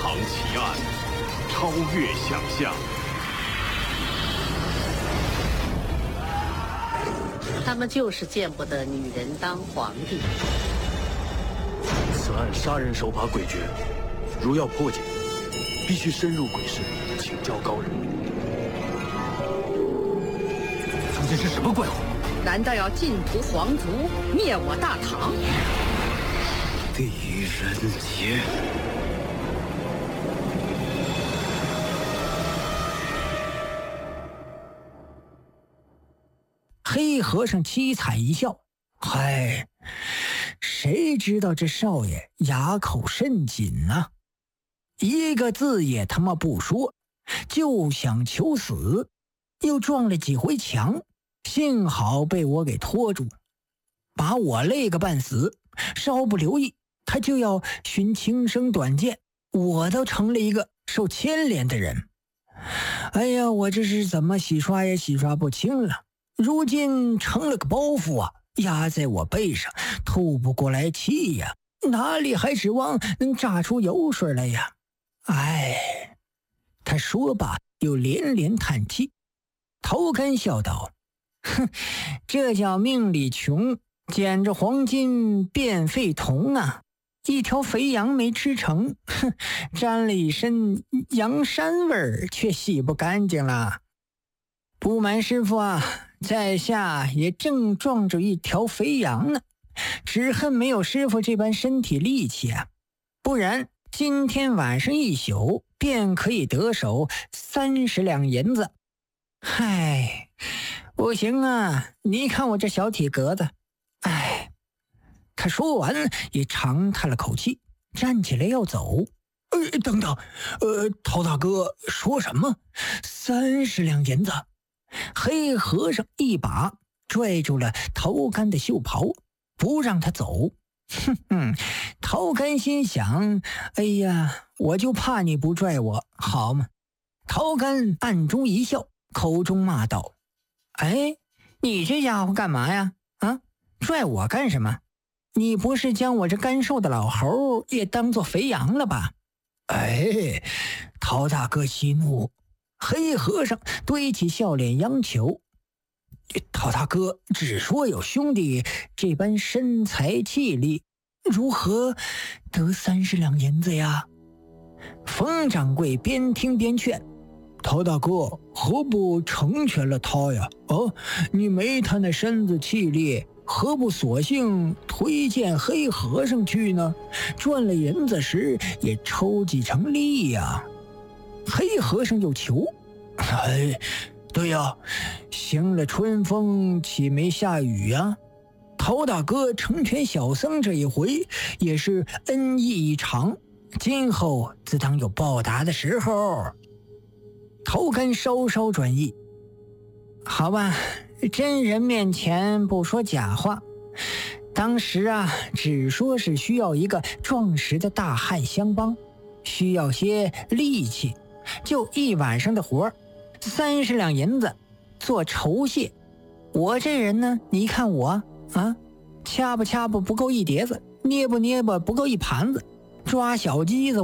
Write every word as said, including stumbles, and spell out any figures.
藏奇案，超越想象。 他们就是见不得女人当皇帝。 此案杀人手法诡谲，如要破解，必须深入鬼市，请教高人。中间是什么怪物？ 难道要尽屠皇族，灭我大唐？ 狄仁杰。 黑和尚凄惨一笑：“嗨，谁知道这少爷哑口甚紧啊？一个字也他妈不说，就想求死，又撞了几回墙，幸好被我给拖住，把我累个半死。稍不留意，他就要寻轻生短剑，我都成了一个受牵连的人。哎呀，我这是怎么洗刷也洗刷不清了。如今成了个包袱啊，压在我背上，透不过来气呀，哪里还指望能榨出油水来呀？哎，他说罢又连连叹气。头根笑道：“哼，这叫命里穷，捡着黄金变废铜啊！一条肥羊没吃成，哼，沾了一身羊膻味儿，却洗不干净了。不瞒师傅啊，在下也正撞着一条肥羊呢，只恨没有师傅这般身体力气啊，不然今天晚上一宿便可以得手三十两银子。嗨，不行啊，你看我这小体格子。哎。”他说完也长叹了口气，站起来要走。呃，等等，呃，陶大哥说什么？三十两银子？黑和尚一把拽住了陶干的袖袍，不让他走。哼哼，陶干心想：哎呀，我就怕你不拽我，好吗？陶干暗中一笑，口中骂道：哎，你这家伙干嘛呀？啊，拽我干什么？你不是将我这干瘦的老猴也当作肥羊了吧？哎，陶大哥息怒。黑和尚堆起笑脸央求：陶大哥只说有兄弟这般身材气力，如何得三十两银子呀？冯掌柜边听边劝：陶大哥何不成全了他呀？哦，你没他那身子气力，何不索性推荐黑和尚去呢？赚了银子时也抽几成利呀。黑和尚又求：哎，对呀，行了春风岂没下雨呀？陶大哥成全小僧这一回也是恩义一场，今后自当有报答的时候。陶干稍稍转意：好吧，真人面前不说假话，当时啊，只说是需要一个壮实的大汉相帮，需要些力气，就一晚上的活，三十两银子做酬谢。我这人呢，你看我啊，掐吧掐吧不够一碟子，捏吧捏吧不够一盘子，抓小鸡子